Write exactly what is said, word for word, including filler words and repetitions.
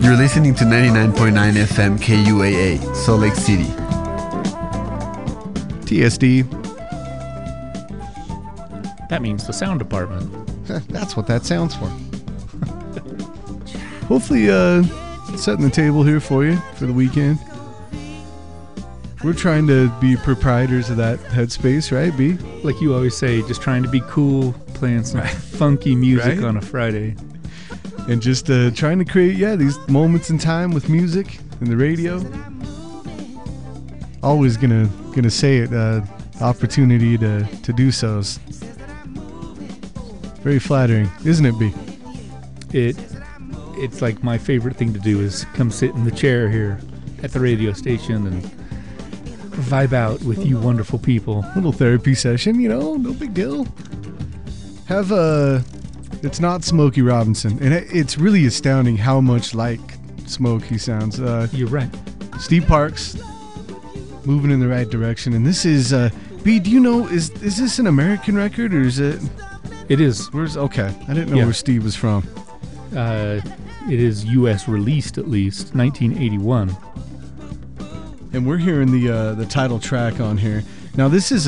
You're listening to ninety-nine point nine F M K U A A, Salt Lake City. T S D. That means the sound department. That's what that sounds for. Hopefully, uh, setting the table here for you for the weekend. We're trying to be proprietors of that headspace, right, B? Like you always say, just trying to be cool, playing some funky music Right? on a Friday. And just uh, trying to create, yeah, these moments in time with music and the radio. Always gonna gonna say it, uh, opportunity to, to do so is very flattering, isn't it, B? It, it's like my favorite thing to do is come sit in the chair here at the radio station and vibe out with you wonderful people. Little therapy session, you know, no big deal. Have a... It's not Smokey Robinson, and it, it's really astounding how much like Smoke he sounds. Uh, You're right. Steve Parks, moving in the right direction, and this is uh, B. Do you know is is this an American record or is it? It is. Where's okay? I didn't know Yeah. where Steve was from. Uh, it is U S released at least, nineteen eighty-one. And we're hearing the uh, the title track on here. Now this is